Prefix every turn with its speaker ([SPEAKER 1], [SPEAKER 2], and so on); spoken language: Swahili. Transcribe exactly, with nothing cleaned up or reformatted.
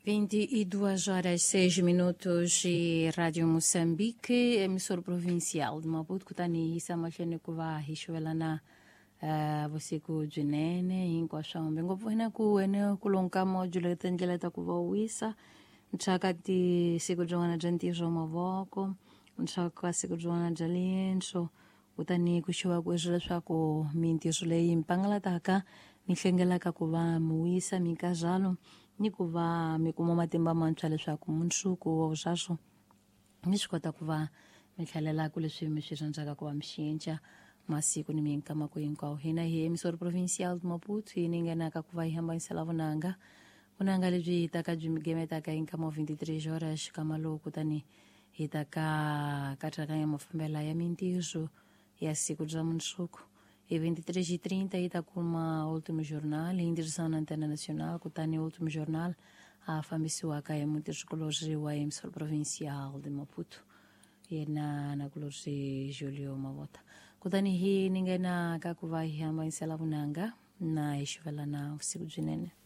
[SPEAKER 1] vinte e duas horas e seis minutos e Rádio Moçambique, emissora provincial de Maputo, kutani isa mashene kuva hishwelana uh, vusiku jinene inkwashombe ngopo hina ku eneo kulonkamo juleta njeleta kuva uisa nchakati siku jwana jantizo mavoko nchaka siku jwana jalienso kutani kushiwa kwezela swako mintizo leyi mpangala taka nihlengelaka kuva muisa mikazalo ni ku va mi kuma matimba mantshwa leswaku mundzuku wa sweswo mi swi kota ku va mi tlhelelaka leswi mi swi rhandzaka ku va mi xinca masiku ni minkamaku hinkwawo hina hi emisori provincial Maputo hi ni nghenaka ku va hi hambanyisela vunanga vunanga lebyi hi taka byi mi gemetaka hi nkama twenty-three horas xikama lowu kutani hi taka katlakanya mafambela ya mintirho ya siku bya mundzuku e vinte-três e trinta ita kuma último jornal em direção na antena nacional kutani último jornal a fambisiwaka hi mutirhikulobye wa emissora provincial de Maputo yena na kulobye Julio Mavota kutani hi ningena ka ku va hi hambanyisela vunanga na hi xivelana vusiku byinene.